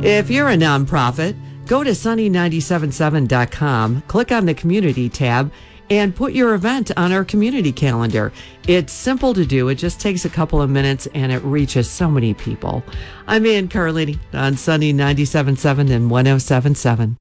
If you're a nonprofit, go to sunny977.com, click on the community tab, and put your event on our community calendar. It's simple to do. It just takes a couple of minutes and it reaches so many people. I'm Ann Carlini on Sunny 97.7 and 107.7.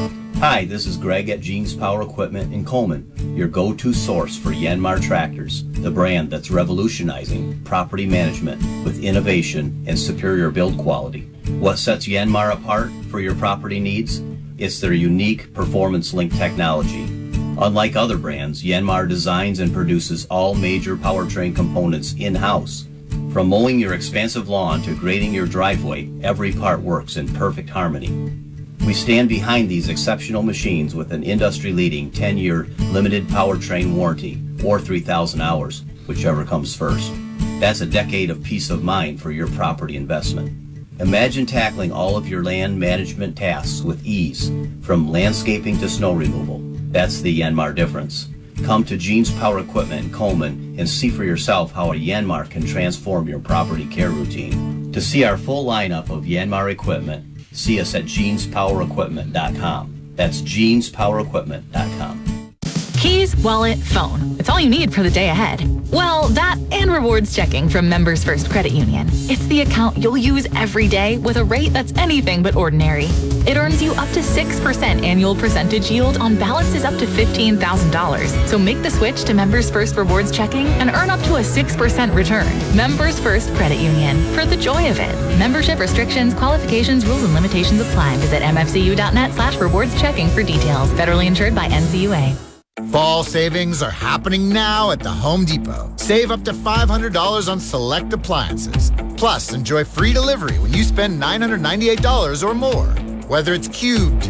Hi, this is Greg at Gene's Power Equipment in Coleman, your go-to source for Yanmar tractors, the brand that's revolutionizing property management with innovation and superior build quality. What sets Yanmar apart for your property needs? It's their unique performance link technology. Unlike other brands, Yanmar designs and produces all major powertrain components in-house. From mowing your expansive lawn to grading your driveway, every part works in perfect harmony. We stand behind these exceptional machines with an industry-leading 10-year limited powertrain warranty, or 3,000 hours, whichever comes first. That's a decade of peace of mind for your property investment. Imagine tackling all of your land management tasks with ease, from landscaping to snow removal. That's the Yanmar difference. Come to Gene's Power Equipment in Coleman and see for yourself how a Yanmar can transform your property care routine. To see our full lineup of Yanmar equipment, see us at jeanspowerequipment.com. That's jeanspowerequipment.com. Keys, wallet, phone. It's all you need for the day ahead. Well, that and rewards checking from Members First Credit Union. It's the account you'll use every day with a rate that's anything but ordinary. It earns you up to 6% annual percentage yield on balances up to $15,000. So make the switch to Members First Rewards Checking and earn up to a 6% return. Members First Credit Union. For the joy of it. Membership restrictions, qualifications, rules, and limitations apply. Visit mfcu.net/rewards checking for details. Federally insured by NCUA. Fall savings are happening now at the Home Depot. Save up to $500 on select appliances. Plus, enjoy free delivery when you spend $998 or more. Whether it's cubed,